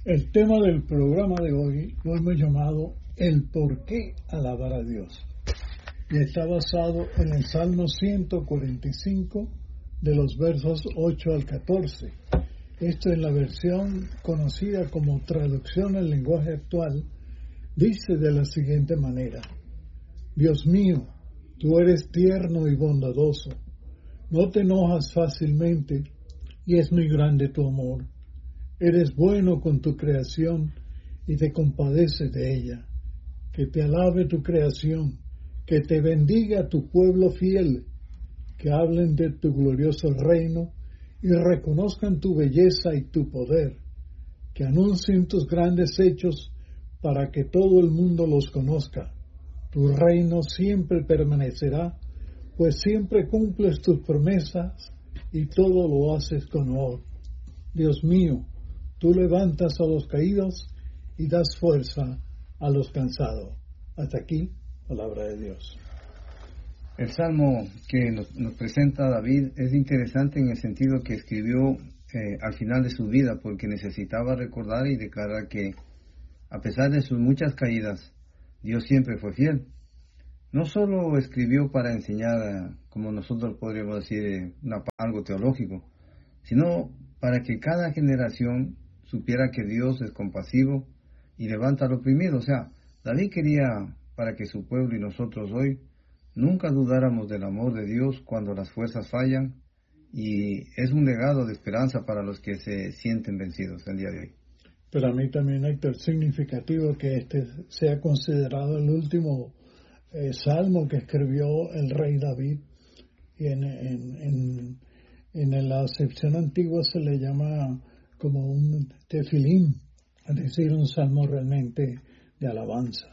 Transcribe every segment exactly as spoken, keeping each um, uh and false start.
El tema del programa de hoy lo hemos llamado El por qué alabar a Dios. Y está basado en el Salmo ciento cuarenta y cinco, de los versos ocho al catorce. Esto en la versión conocida como traducción al lenguaje actual, dice de la siguiente manera: Dios mío, tú eres tierno y bondadoso, no te enojas fácilmente y es muy grande tu amor. Eres bueno con tu creación y te compadeces de ella. Que te alabe tu creación, que te bendiga tu pueblo fiel, que hablen de tu glorioso reino y reconozcan tu belleza y tu poder, que anuncien tus grandes hechos para que todo el mundo los conozca. Tu reino siempre permanecerá, pues siempre cumples tus promesas y todo lo haces con honor. Dios mío, tú levantas a los caídos y das fuerza a los cansados. Hasta aquí, palabra de Dios. El salmo que nos, nos presenta David es interesante en el sentido que escribió eh, al final de su vida, porque necesitaba recordar y declarar que, a pesar de sus muchas caídas, Dios siempre fue fiel. No solo escribió para enseñar, eh, como nosotros podríamos decir, eh, una, algo teológico, sino para que cada generación supiera que Dios es compasivo y levanta al oprimido. O sea, David quería para que su pueblo y nosotros hoy nunca dudáramos del amor de Dios cuando las fuerzas fallan, y es un legado de esperanza para los que se sienten vencidos el día de hoy. Para mí también, Héctor, significativo que este sea considerado el último eh, salmo que escribió el rey David. Y en, en, en, en la acepción antigua se le llama como un tefilín, es decir, un salmo realmente de alabanza.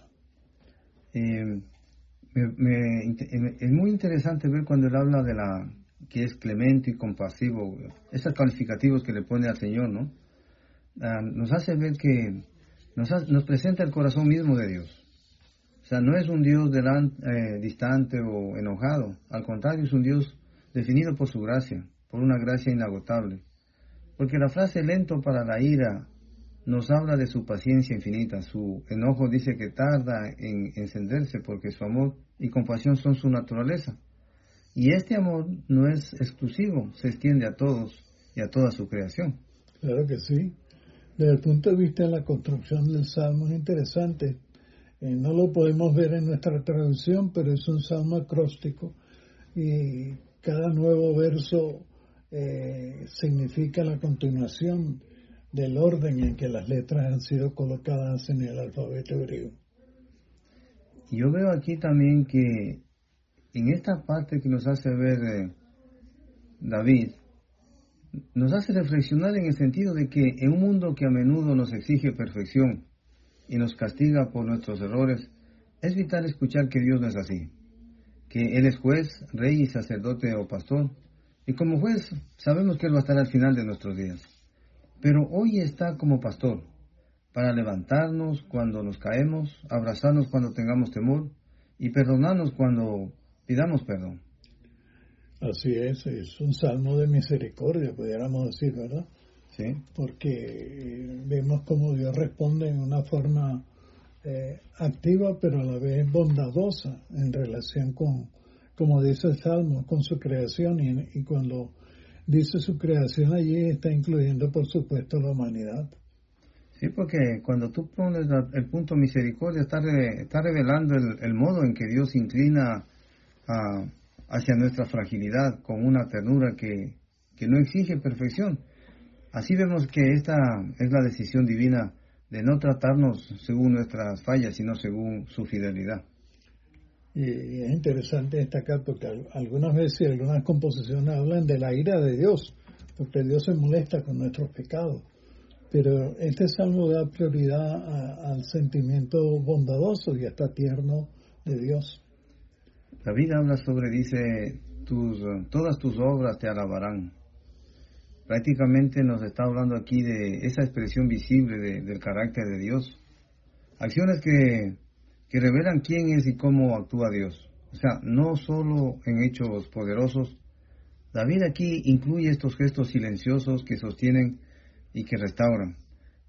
Eh, me, me, es muy interesante ver cuando él habla de la que es clemente y compasivo, esos calificativos que le pone al Señor, ¿no? Uh, nos hace ver que nos, ha, nos presenta el corazón mismo de Dios. O sea, no es un Dios delante, eh, distante o enojado, al contrario, es un Dios definido por su gracia, por una gracia inagotable. Porque la frase lento para la ira nos habla de su paciencia infinita. Su enojo dice que tarda en encenderse porque su amor y compasión son su naturaleza. Y este amor no es exclusivo, se extiende a todos y a toda su creación. Claro que sí. Desde el punto de vista de la construcción del salmo es interesante. Eh, no lo podemos ver en nuestra traducción, pero es un salmo acróstico y cada nuevo verso eh, significa la continuación del orden en que las letras han sido colocadas en el alfabeto griego. Yo veo aquí también que en esta parte que nos hace ver eh, David, nos hace reflexionar en el sentido de que en un mundo que a menudo nos exige perfección y nos castiga por nuestros errores, es vital escuchar que Dios no es así, que Él es juez, rey y sacerdote o pastor, y como juez sabemos que Él va a estar al final de nuestros días. Pero hoy está como pastor, para levantarnos cuando nos caemos, abrazarnos cuando tengamos temor y perdonarnos cuando pidamos perdón. Así es, es un salmo de misericordia, pudiéramos decir, ¿verdad? Sí. Porque vemos cómo Dios responde en una forma eh, activa, pero a la vez bondadosa en relación con, como dice el salmo, con su creación, y, y cuando dice su creación allí está incluyendo, por supuesto, la humanidad. Sí, porque cuando tú pones la, el punto misericordia, está, re, está revelando el, el modo en que Dios inclina a, hacia nuestra fragilidad con una ternura que, que no exige perfección. Así vemos que esta es la decisión divina de no tratarnos según nuestras fallas, sino según su fidelidad. Y es interesante destacar porque algunas veces algunas composiciones hablan de la ira de Dios, porque Dios se molesta con nuestros pecados. Pero este salmo da prioridad a, al sentimiento bondadoso y hasta tierno de Dios. David habla sobre, dice, tus, todas tus obras te alabarán. Prácticamente nos está hablando aquí de esa expresión visible de, del carácter de Dios. Acciones que, que revelan quién es y cómo actúa Dios. O sea, no solo en hechos poderosos. David aquí incluye estos gestos silenciosos que sostienen y que restauran.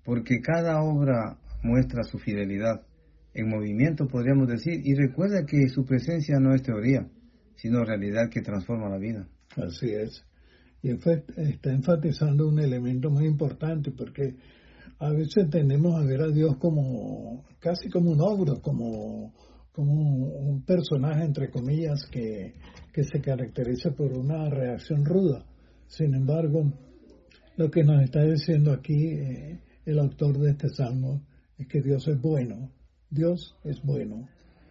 porque cada obra muestra su fidelidad en movimiento, podríamos decir, y recuerda que su presencia no es teoría, sino realidad que transforma la vida. Así es. Y está enfatizando un elemento muy importante, porque a veces tendemos a ver a Dios como casi como un ogro, como, como un personaje, entre comillas, que, que se caracteriza por una reacción ruda. Sin embargo, lo que nos está diciendo aquí eh, el autor de este salmo es que Dios es bueno. Dios es bueno.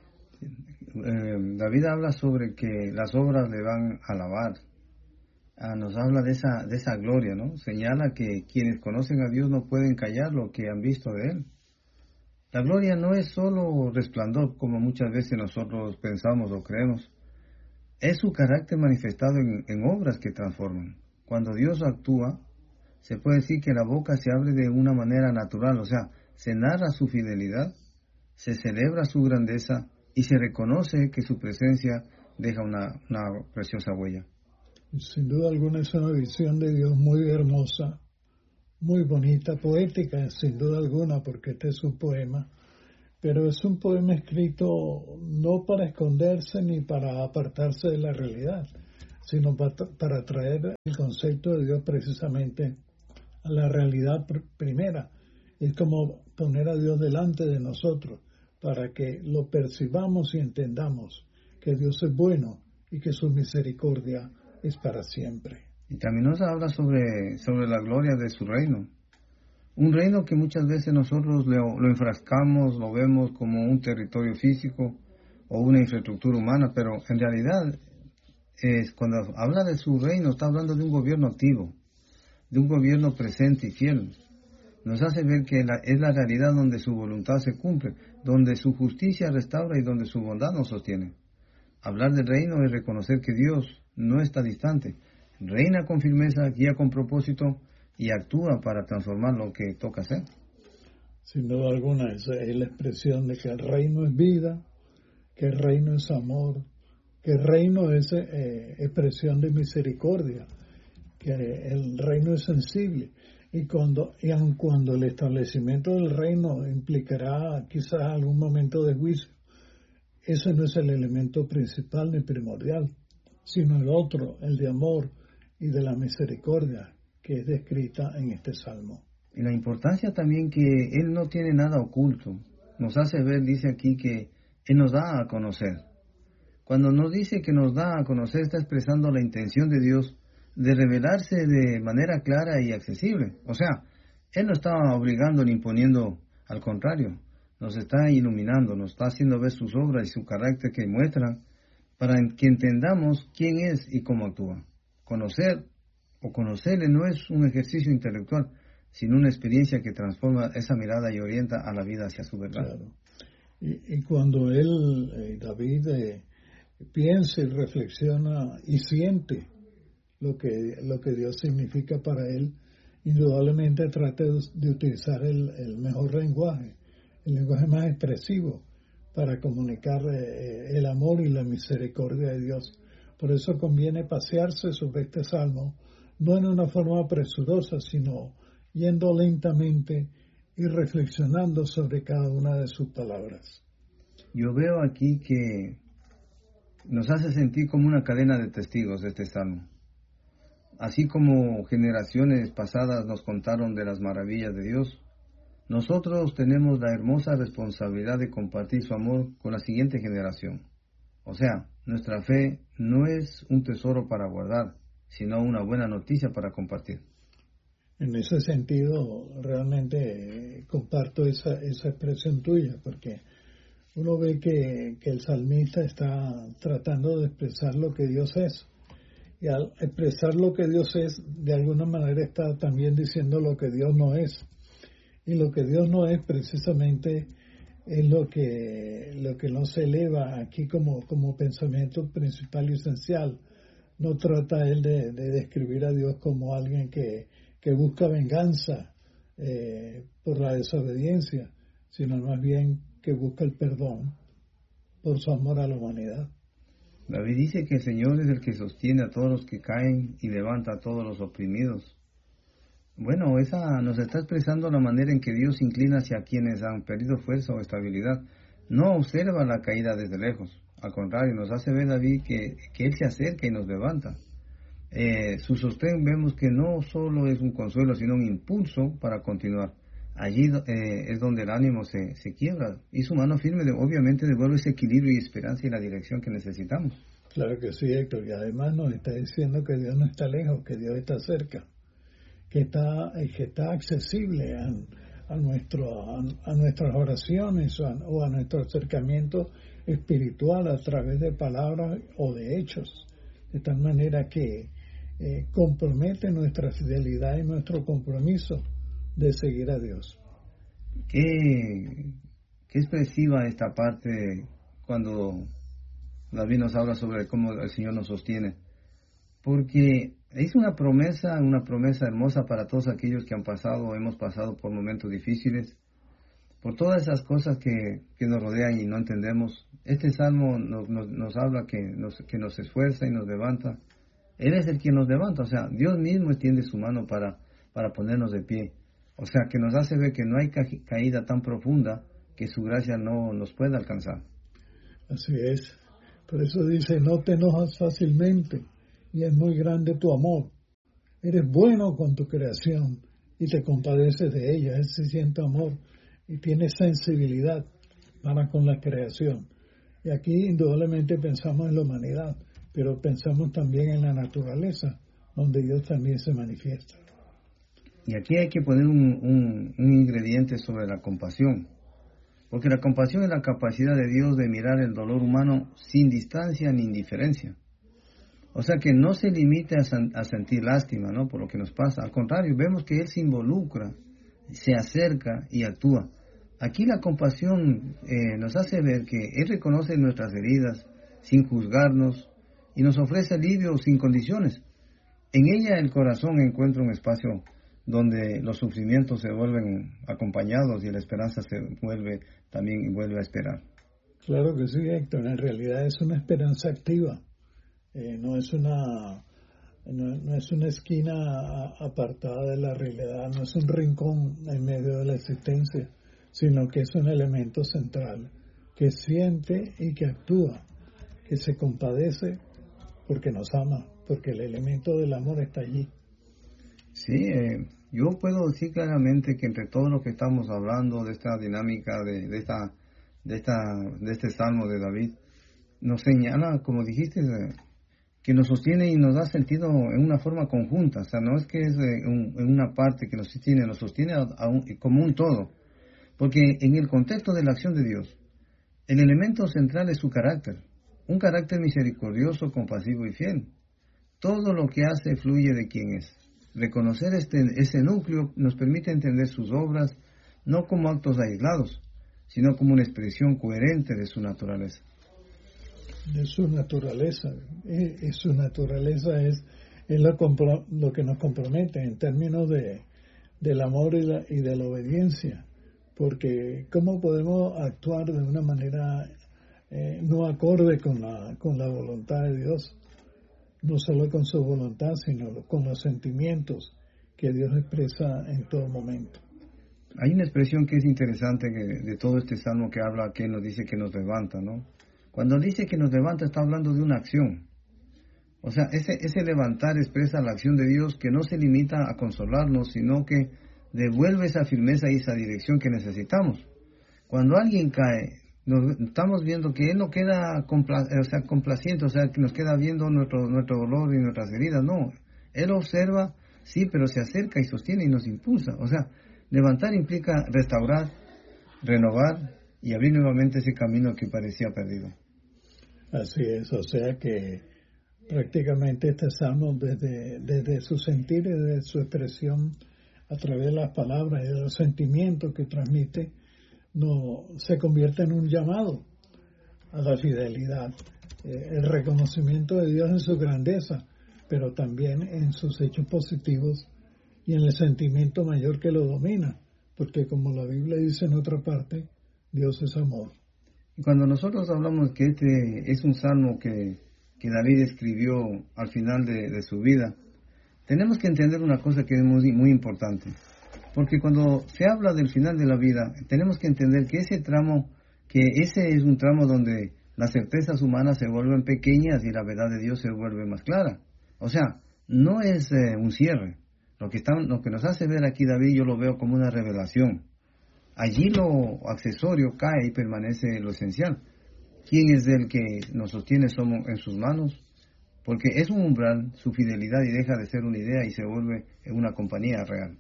Eh, David habla sobre que las obras le van a alabar. Ah, nos habla de esa, de esa gloria, ¿no? Señala que quienes conocen a Dios no pueden callar lo que han visto de Él. La gloria no es solo resplandor, como muchas veces nosotros pensamos o creemos. Es su carácter manifestado en, en obras que transforman. Cuando Dios actúa, se puede decir que la boca se abre de una manera natural, o sea, se narra su fidelidad, se celebra su grandeza y se reconoce que su presencia deja una, una preciosa huella. Sin duda alguna es una visión de Dios muy hermosa, muy bonita, poética, sin duda alguna, porque este es un poema, pero es un poema escrito no para esconderse ni para apartarse de la realidad, sino para, para traer el concepto de Dios precisamente a la realidad pr- primera. Es como poner a Dios delante de nosotros para que lo percibamos y entendamos que Dios es bueno y que su misericordia es para siempre. Y también nos habla sobre, sobre la gloria de su reino. Un reino que muchas veces nosotros lo, lo enfrascamos, lo vemos como un territorio físico o una infraestructura humana, pero en realidad es, cuando habla de su reino está hablando de un gobierno activo, de un gobierno presente y fiel. Nos hace ver que la, es la realidad donde su voluntad se cumple, donde su justicia restaura y donde su bondad nos sostiene. Hablar del reino es reconocer que Dios no está distante, reina con firmeza, guía con propósito y actúa para transformar lo que toca hacer. Sin duda alguna, esa es la expresión de que el reino es vida, que el reino es amor, que el reino es eh, expresión de misericordia, que el reino es sensible. Y cuando y aun cuando el establecimiento del reino implicará quizás algún momento de juicio, ese no es el elemento principal ni primordial, sino el otro, el de amor y de la misericordia, que es descrita en este salmo. Y la importancia también que Él no tiene nada oculto. Nos hace ver, dice aquí, que Él nos da a conocer. Cuando nos dice que nos da a conocer, está expresando la intención de Dios de revelarse de manera clara y accesible. O sea, Él no está obligando ni imponiendo, al contrario, nos está iluminando, nos está haciendo ver sus obras y su carácter que muestran para que entendamos quién es y cómo actúa. Conocer o conocerle no es un ejercicio intelectual, sino una experiencia que transforma esa mirada y orienta a la vida hacia su verdad. Claro. Y, y cuando él, eh, David, eh, piensa y reflexiona y siente lo que, lo que Dios significa para él, indudablemente trata de, de utilizar el, el mejor lenguaje, el lenguaje más expresivo para comunicar eh, el amor y la misericordia de Dios. Por eso conviene pasearse sobre este salmo, no en una forma presurosa, sino yendo lentamente y reflexionando sobre cada una de sus palabras. Yo veo aquí que nos hace sentir como una cadena de testigos de este salmo. Así como generaciones pasadas nos contaron de las maravillas de Dios, nosotros tenemos la hermosa responsabilidad de compartir su amor con la siguiente generación. O sea, nuestra fe no es un tesoro para guardar, sino una buena noticia para compartir. En ese sentido, realmente eh, comparto esa, esa expresión tuya, porque uno ve que, que el salmista está tratando de expresar lo que Dios es. Y al expresar lo que Dios es, de alguna manera está también diciendo lo que Dios no es. Y lo que Dios no es precisamente es lo que, lo que no se eleva aquí como, como pensamiento principal y esencial. No trata él de, de describir a Dios como alguien que, que busca venganza eh, por la desobediencia, sino más bien que busca el perdón por su amor a la humanidad. David dice que el Señor es el que sostiene a todos los que caen y levanta a todos los oprimidos. Bueno, esa nos está expresando la manera en que Dios se inclina hacia quienes han perdido fuerza o estabilidad. No observa la caída desde lejos. Al contrario, nos hace ver David que, que Él se acerca y nos levanta. Eh, su sostén vemos que no solo es un consuelo, sino un impulso para continuar. Allí eh, es donde el ánimo se, se quiebra y su mano firme de, obviamente devuelve ese equilibrio y esperanza y la dirección que necesitamos. Claro que sí, Héctor, y además nos está diciendo que Dios no está lejos, que Dios está cerca, que está, que está accesible a, a, nuestro, a, a nuestras oraciones o a, o a nuestro acercamiento espiritual a través de palabras o de hechos, de tal manera que eh, compromete nuestra fidelidad y nuestro compromiso de seguir a Dios. Qué, qué expresiva esta parte cuando David nos habla sobre cómo el Señor nos sostiene, porque es una promesa, una promesa hermosa para todos aquellos que han pasado o hemos pasado por momentos difíciles, por todas esas cosas que, que nos rodean y no entendemos. Este salmo nos, nos, nos habla que nos, que nos esfuerza y nos levanta. Él es el quien nos levanta, o sea, Dios mismo extiende su mano para, para ponernos de pie. O sea, que nos hace ver que no hay ca caída tan profunda que su gracia no nos pueda alcanzar. Así es. Por eso dice, no te enojas fácilmente y es muy grande tu amor. Eres bueno con tu creación y te compadeces de ella. Él se siente amor y tiene sensibilidad para con la creación. Y aquí indudablemente pensamos en la humanidad, pero pensamos también en la naturaleza, donde Dios también se manifiesta. Y aquí hay que poner un, un, un ingrediente sobre la compasión, porque la compasión es la capacidad de Dios de mirar el dolor humano sin distancia ni indiferencia. O sea que no se limita a, a sentir lástima, ¿no?, por lo que nos pasa. Al contrario, vemos que Él se involucra, se acerca y actúa. Aquí la compasión eh, nos hace ver que Él reconoce nuestras heridas sin juzgarnos y nos ofrece alivio sin condiciones. En ella el corazón encuentra un espacio donde los sufrimientos se vuelven acompañados y la esperanza se vuelve también y vuelve a esperar. Claro que sí, Héctor. En realidad es una esperanza activa. Eh, no es una no, no es una esquina apartada de la realidad, no es un rincón en medio de la existencia, sino que es un elemento central que siente y que actúa, que se compadece porque nos ama, porque el elemento del amor está allí. Sí, eh, yo puedo decir claramente que entre todo lo que estamos hablando de esta dinámica, de, de, esta, de, esta, de este salmo de David, nos señala, como dijiste, eh, que nos sostiene y nos da sentido en una forma conjunta. O sea, no es que es eh, un, en una parte que nos sostiene, nos sostiene a, a un, como un todo. Porque en el contexto de la acción de Dios, el elemento central es su carácter, un carácter misericordioso, compasivo y fiel. Todo lo que hace fluye de quien es. Reconocer este, ese núcleo nos permite entender sus obras no como actos aislados, sino como una expresión coherente de su naturaleza. De su naturaleza. Y, y su naturaleza es, es lo, lo que nos compromete en términos de, del amor y, la, y de la obediencia. Porque ¿cómo podemos actuar de una manera eh, no acorde con la, con la voluntad de Dios? No solo con su voluntad, sino con los sentimientos que Dios expresa en todo momento. Hay una expresión que es interesante que, de todo este salmo que habla, que nos dice que nos levanta, ¿no? Cuando dice que nos levanta está hablando de una acción. O sea, ese, ese levantar expresa la acción de Dios que no se limita a consolarnos, sino que devuelve esa firmeza y esa dirección que necesitamos. Cuando alguien cae, nos, estamos viendo que Él no queda compla, o sea, complaciente, o sea, que nos queda viendo nuestro, nuestro dolor y nuestras heridas. No, Él observa, sí, pero se acerca y sostiene y nos impulsa. O sea, levantar implica restaurar, renovar y abrir nuevamente ese camino que parecía perdido. Así es, o sea que prácticamente este salmo desde, desde su sentir y desde su expresión a través de las palabras y de los sentimientos que transmite, no, se convierte en un llamado a la fidelidad, eh, el reconocimiento de Dios en su grandeza, pero también en sus hechos positivos y en el sentimiento mayor que lo domina, porque como la Biblia dice en otra parte, Dios es amor. Y cuando nosotros hablamos que este es un salmo que, que David escribió al final de, de su vida, tenemos que entender una cosa que es muy, muy importante. Porque cuando se habla del final de la vida, tenemos que entender que ese tramo, que ese es un tramo donde las certezas humanas se vuelven pequeñas y la verdad de Dios se vuelve más clara. O sea, no es eh, un cierre. Lo que, está, lo que nos hace ver aquí David, yo lo veo como una revelación. Allí lo accesorio cae y permanece lo esencial. ¿Quién es el que nos sostiene somos en sus manos? Porque es un umbral, su fidelidad, y deja de ser una idea y se vuelve una compañía real.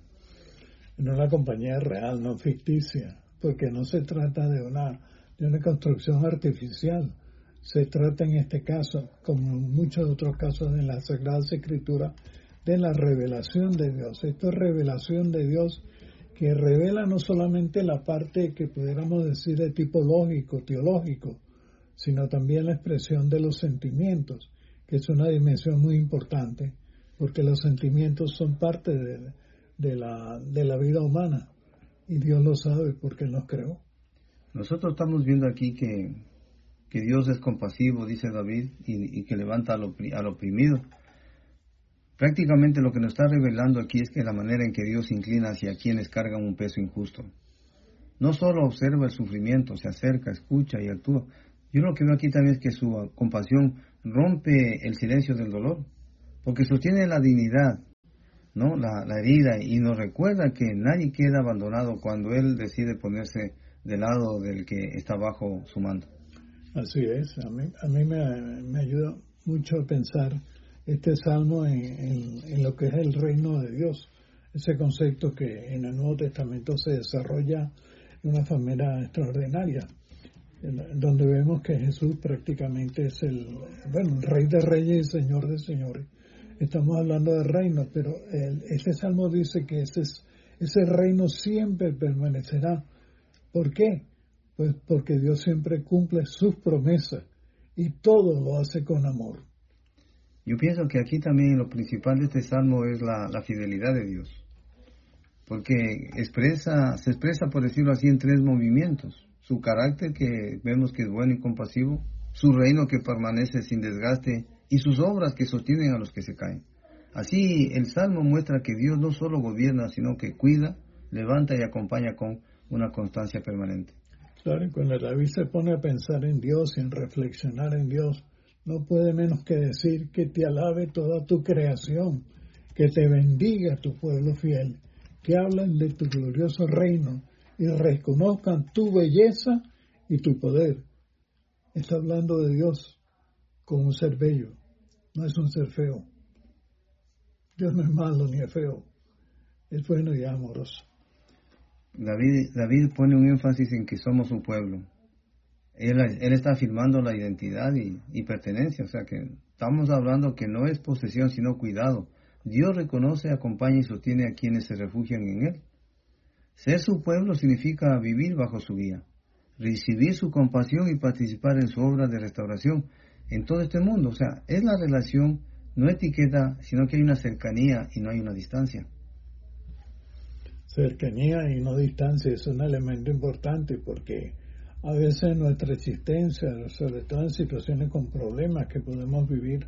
No una compañía real, no ficticia, porque no se trata de una, de una construcción artificial. Se trata en este caso, como en muchos otros casos de las Sagradas Escrituras, de la revelación de Dios. Esto es revelación de Dios que revela no solamente la parte que pudiéramos decir de tipo lógico, teológico, sino también la expresión de los sentimientos, que es una dimensión muy importante, porque los sentimientos son parte de, de, la, de la vida humana, y Dios lo sabe porque Él nos creó. Nosotros estamos viendo aquí que, que Dios es compasivo, dice David, y, y que levanta al, opri, al oprimido. Prácticamente lo que nos está revelando aquí es que la manera en que Dios se inclina hacia quienes cargan un peso injusto. No solo observa el sufrimiento, se acerca, escucha y actúa. Yo lo que veo aquí también es que su compasión rompe el silencio del dolor, porque sostiene la dignidad, ¿no? La, la herida, y nos recuerda que nadie queda abandonado cuando Él decide ponerse del lado del que está bajo su mando. Así es, a mí, a mí me, me ayuda mucho a pensar este salmo en, en, en lo que es el reino de Dios, ese concepto que en el Nuevo Testamento se desarrolla de una manera extraordinaria, donde vemos que Jesús prácticamente es el, bueno, el Rey de Reyes y Señor de Señores. Estamos hablando de reino, pero el, este salmo dice que ese, ese reino siempre permanecerá. ¿Por qué? Pues porque Dios siempre cumple sus promesas y todo lo hace con amor. Yo pienso que aquí también lo principal de este salmo es la, la fidelidad de Dios, porque expresa, se expresa, por decirlo así, en tres movimientos. Su carácter, que vemos que es bueno y compasivo, su reino, que permanece sin desgaste, y sus obras, que sostienen a los que se caen. Así, el Salmo muestra que Dios no solo gobierna, sino que cuida, levanta y acompaña con una constancia permanente. Claro, y cuando David se pone a pensar en Dios y en reflexionar en Dios, no puede menos que decir que te alabe toda tu creación, que te bendiga tu pueblo fiel, que hablen de tu glorioso reino y reconozcan tu belleza y tu poder. Está hablando de Dios como un ser bello, no es un ser feo. Dios no es malo ni es feo, es bueno y amoroso. David, David pone un énfasis en que somos su pueblo. Él, él está afirmando la identidad y, y pertenencia, o sea que estamos hablando que no es posesión sino cuidado. Dios reconoce, acompaña y sostiene a quienes se refugian en Él. Ser su pueblo significa vivir bajo su guía, recibir su compasión y participar en su obra de restauración en todo este mundo. O sea, es la relación, no etiqueta, sino que hay una cercanía y no hay una distancia. Cercanía y no distancia es un elemento importante porque a veces nuestra existencia, sobre todo en situaciones con problemas que podemos vivir,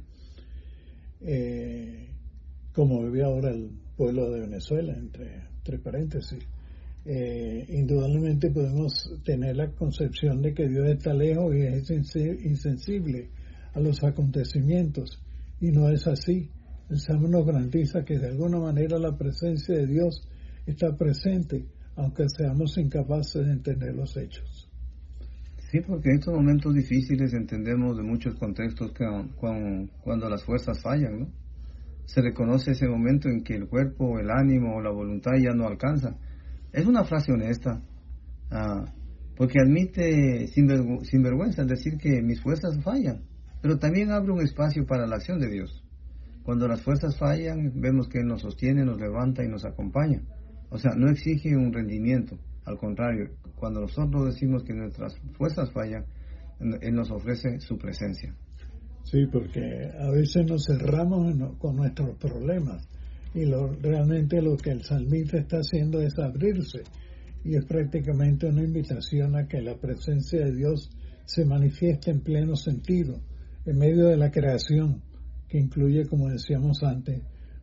eh, como vive ahora el pueblo de Venezuela, entre, entre paréntesis, eh, indudablemente podemos tener la concepción de que Dios está lejos y es insensible a los acontecimientos, y no es así. El Salmo nos garantiza que de alguna manera la presencia de Dios está presente, aunque seamos incapaces de entender los hechos. Sí, porque en estos momentos difíciles entendemos de muchos contextos que cuando, cuando las fuerzas fallan, ¿no? Se reconoce ese momento en que el cuerpo, el ánimo o la voluntad ya no alcanza. Es una frase honesta, ah, porque admite sin, vergü- sin vergüenza decir que mis fuerzas fallan, pero también abre un espacio para la acción de Dios. Cuando las fuerzas fallan, vemos que Él nos sostiene, nos levanta y nos acompaña. O sea, no exige un rendimiento, al contrario, cuando nosotros decimos que nuestras fuerzas fallan, Él nos ofrece su presencia. Sí, porque a veces nos cerramos en, con nuestros problemas y lo, realmente lo que el salmista está haciendo es abrirse, y es prácticamente una invitación a que la presencia de Dios se manifieste en pleno sentido en medio de la creación, que incluye, como decíamos antes,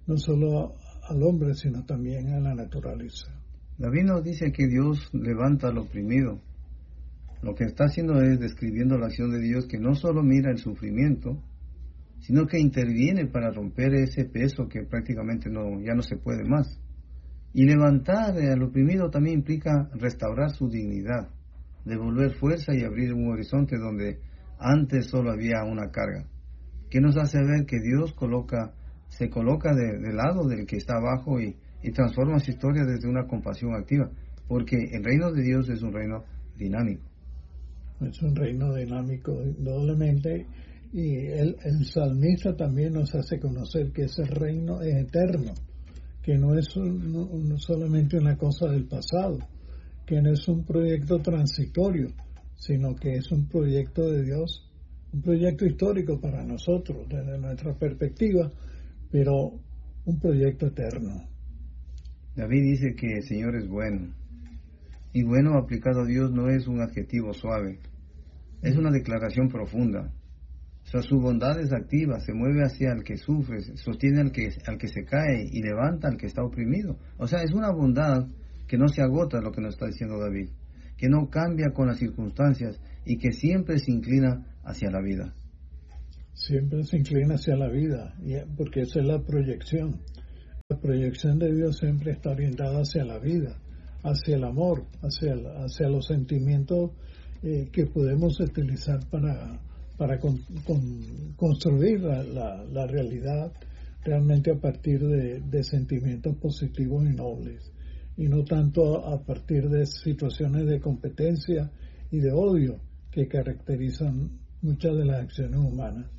no solo al hombre, sino también a la naturaleza. David nos dice que Dios levanta al oprimido. Lo que está haciendo es describiendo la acción de Dios, que no solo mira el sufrimiento, sino que interviene para romper ese peso que prácticamente no, ya no se puede más. Y levantar al oprimido también implica restaurar su dignidad, devolver fuerza y abrir un horizonte donde antes solo había una carga, que nos hace ver que Dios coloca, se coloca de, de lado del que está abajo y, y transforma su historia desde una compasión activa, porque el reino de Dios es un reino dinámico. Es un reino dinámico, indudablemente, y el, el salmista también nos hace conocer que ese reino es eterno, que no es un, no solamente una cosa del pasado, que no es un proyecto transitorio, sino que es un proyecto de Dios, un proyecto histórico para nosotros, desde nuestra perspectiva, pero un proyecto eterno. David dice que el Señor es bueno, y bueno aplicado a Dios no es un adjetivo suave, es una declaración profunda. O sea, su bondad es activa, se mueve hacia el que sufre, sostiene al que, al que se cae y levanta al que está oprimido. O sea, es una bondad que no se agota, lo que nos está diciendo David, que no cambia con las circunstancias y que siempre se inclina hacia la vida. Siempre se inclina hacia la vida, porque esa es la proyección. La proyección de Dios siempre está orientada hacia la vida, hacia el amor, hacia, hacia los sentimientos eh, que podemos utilizar para, para con, con, construir la, la, la realidad realmente a partir de, de sentimientos positivos y nobles, y no tanto a, a partir de situaciones de competencia y de odio que caracterizan muchas de las acciones humanas.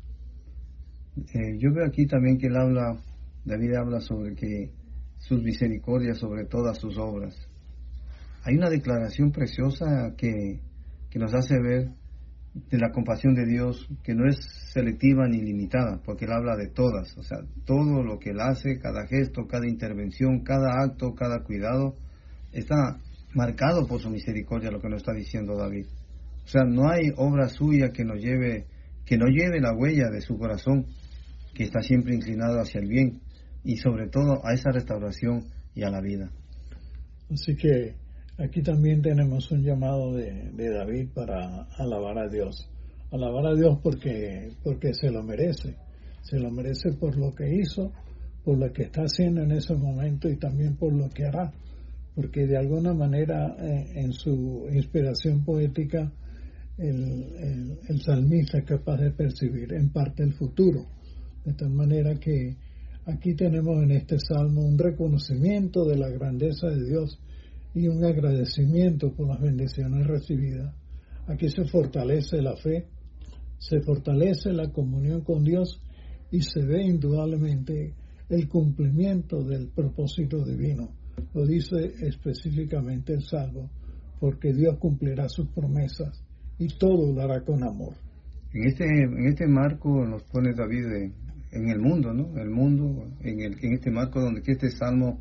Eh, yo veo aquí también que él habla, David habla sobre que sus misericordias sobre todas sus obras. Hay una declaración preciosa que, que nos hace ver de la compasión de Dios, que no es selectiva ni limitada, porque él habla de todas, o sea, todo lo que él hace, cada gesto, cada intervención, cada acto, cada cuidado, está marcado por su misericordia, lo que nos está diciendo David. O sea, no hay obra suya que nos lleve, que no lleve la huella de su corazón, que está siempre inclinado hacia el bien, y sobre todo a esa restauración y a la vida. Así que aquí también tenemos un llamado de, de David para alabar a Dios. Alabar a Dios porque, porque se lo merece. Se lo merece por lo que hizo, por lo que está haciendo en ese momento y también por lo que hará. Porque de alguna manera eh, en su inspiración poética el, el, el salmista es capaz de percibir en parte el futuro. De tal manera que aquí tenemos en este salmo un reconocimiento de la grandeza de Dios y un agradecimiento por las bendiciones recibidas. Aquí se fortalece la fe, se fortalece la comunión con Dios y se ve indudablemente el cumplimiento del propósito divino. Lo dice específicamente el Salmo, porque Dios cumplirá sus promesas y todo lo hará con amor. En este, en este marco nos pone David de, en el mundo, ¿no? El mundo, en, el, en este marco donde este salmo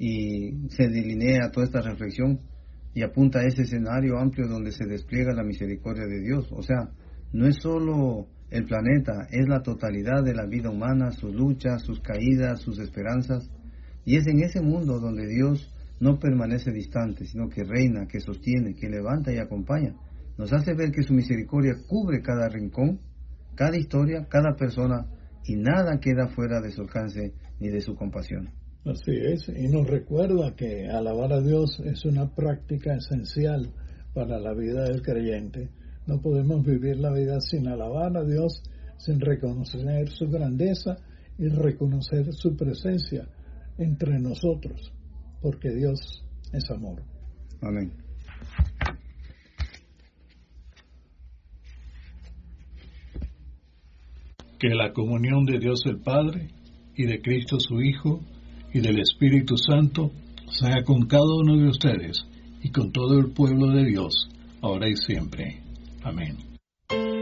y se delinea toda esta reflexión y apunta a ese escenario amplio donde se despliega la misericordia de Dios. O sea, no es solo el planeta, es la totalidad de la vida humana, sus luchas, sus caídas, sus esperanzas. Y es en ese mundo donde Dios no permanece distante, sino que reina, que sostiene, que levanta y acompaña. Nos hace ver que su misericordia cubre cada rincón, cada historia, cada persona, y nada queda fuera de su alcance ni de su compasión. Así es, y nos recuerda que alabar a Dios es una práctica esencial para la vida del creyente. No podemos vivir la vida sin alabar a Dios, sin reconocer su grandeza y reconocer su presencia entre nosotros, porque Dios es amor. Amén. Que la comunión de Dios el Padre y de Cristo su Hijo y del Espíritu Santo sea con cada uno de ustedes y con todo el pueblo de Dios, ahora y siempre. Amén.